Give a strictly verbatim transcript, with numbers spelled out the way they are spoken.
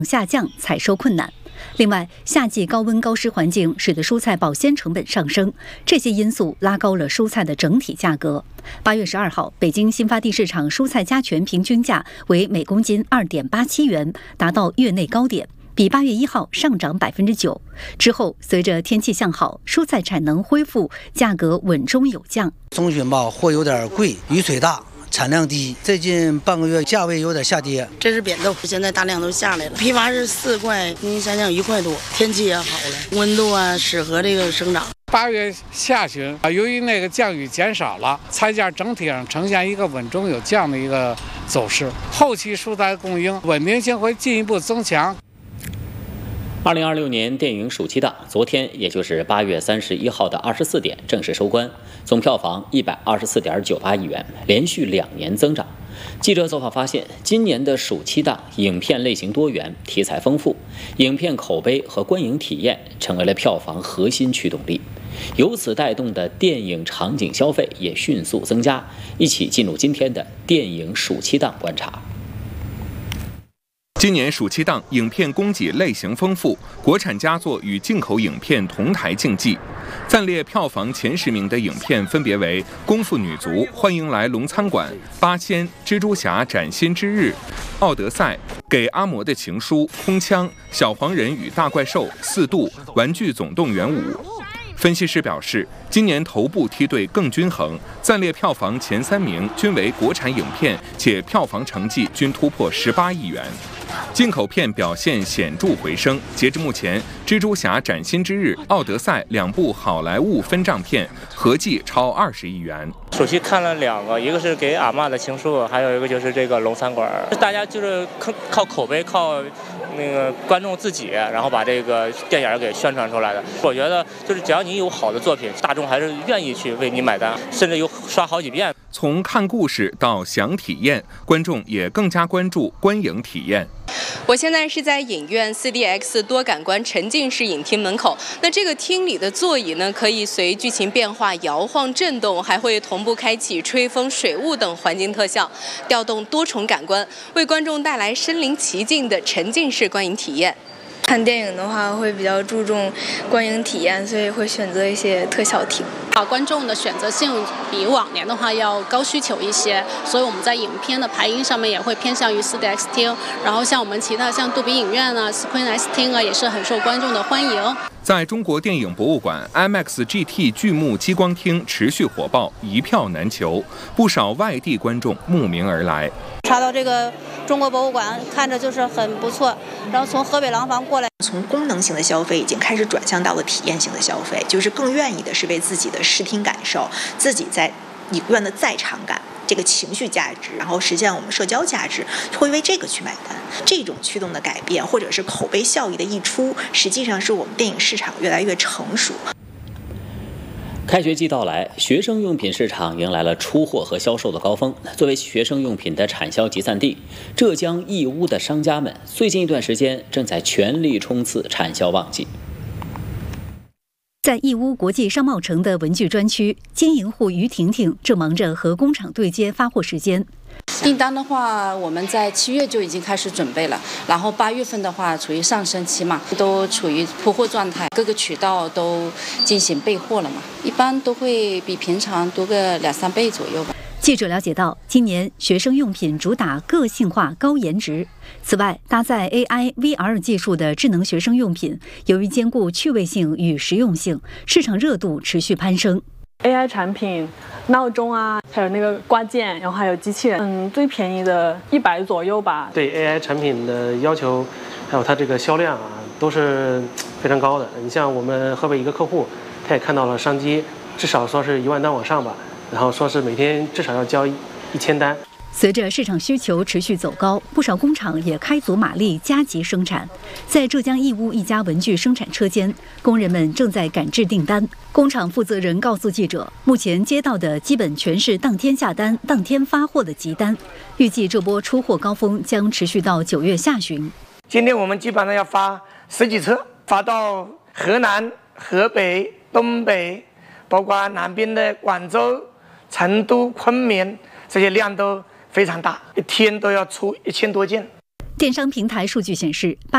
下降，采收困难。另外，夏季高温高湿环境使得蔬菜保鲜成本上升，这些因素拉高了蔬菜的整体价格。八月十二号，北京新发地市场蔬菜加权平均价为每公斤二点八七元，达到月内高点，比八月一号上涨百分之九。之后，随着天气向好，蔬菜产能恢复，价格稳中有降。 中旬吧，货有点贵，雨水大。产量低，最近半个月价位有点下跌。 这是扁豆，现在大量都下来了。批发是四块，您想想一块多，天气也好了，温度啊适合这个生长。 八月下旬啊，由于那个降雨减少了，菜价整体上呈现一个稳中有降的一个走势。后期蔬菜供应稳定性会进一步增强。 二零二六年电影暑期档，昨天也就是八月三十一号的二十四点正式收官，总票房一百二十四点九八亿元，连续两年增长。记者走访发现，今年的暑期档影片类型多元，题材丰富，影片口碑和观影体验成为了票房核心驱动力。由此带动的电影场景消费也迅速增加。一起进入今天的电影暑期档观察。 今年暑期档影片供给类型丰富，国产佳作与进口影片同台竞技。暂列票房前十名的影片分别为《功夫女足》《欢迎来龙餐馆》《八仙》《蜘蛛侠崭新之日》《奥德赛》《给阿嬷的情书》《空枪》《小黄人与大怪兽》《四度》《玩具总动员五》。分析师表示，今年头部梯队更均衡，暂列票房前三名均为国产影片，且票房成绩均突破十八亿元。进口片表现显著回升，截至目前，《蜘蛛侠崭新之日》《奥德赛》两部好莱坞分账片合计超二十亿元。 暑期看了两个，一个是给阿嬷的情书，还有一个就是这个龙餐馆。大家就是靠口碑，靠那个观众自己，然后把这个电影给宣传出来的。我觉得就是只要你有好的作品，大众还是愿意去为你买单，甚至有刷好几遍。 从看故事到想体验，观众也更加关注观影体验。 我现在是在影院 四 D X 多感官沉浸式影厅门口。那这个厅里的座椅呢，可以随剧情变化摇晃震动，还会同步开启吹风、水雾等环境特效，调动多重感官，为观众带来身临其境的沉浸式观影体验。 看电影的话会比较注重观影体验，所以会选择一些特效厅。 啊，观众的选择性比往年的话要高需求一些，所以我们在影片的排音上面也会偏向于 四 D X 厅，然后像我们其他像杜比影院啊、Screen X 厅啊，也是很受观众的欢迎。 在中国电影博物馆 I M A X G T 巨幕激光厅持续火爆，一票难求，不少外地观众慕名而来。 查到这个中国博物馆看着就是很不错，然后从河北廊坊过来， 从功能性的消费已经开始转向到了体验性的消费，就是更愿意的是为自己的视听感受，自己在影院的在场感，这个情绪价值，然后实现我们社交价值，会为这个去买单。这种驱动的改变，或者是口碑效益的溢出，实际上是我们电影市场越来越成熟。 开学季到来，学生用品市场迎来了出货和销售的高峰。作为学生用品的产销集散地，浙江义乌的商家们最近一段时间正在全力冲刺产销旺季。 在义乌国际商贸城的文具专区，经营户于婷婷正忙着和工厂对接发货时间。 订单的话，我们在七月就已经开始准备了，然后八月份的话处于上升期嘛，都处于铺货状态，各个渠道都进行备货了嘛，一般都会比平常多个两三倍左右吧。 记者了解到，今年学生用品主打个性化、高颜值。此外，搭载 A I、V R 技术的智能学生用品，由于兼顾趣味性与实用性，市场热度持续攀升。 A I 产品、闹钟啊，还有那个挂件，然后还有机器人，嗯，最便宜的一百左右吧。 对 A I 产品的要求，还有它这个销量啊，都是非常高的。你像我们河北一个客户，他也看到了商机，至少说是一万单往上吧，然后说是每天至少要交一千单。 随着市场需求持续走高，不少工厂也开足马力加急生产。在浙江义乌一家文具生产车间，工人们正在赶制订单。工厂负责人告诉记者，目前接到的基本全是当天下单、当天发货的急单，预计这波出货高峰将持续到九月下旬。 今天我们基本上要发十几车，发到河南、河北、东北，包括南边的广州、成都、昆明，这些量都非常大，一天都要出一千多件。 电商平台数据显示，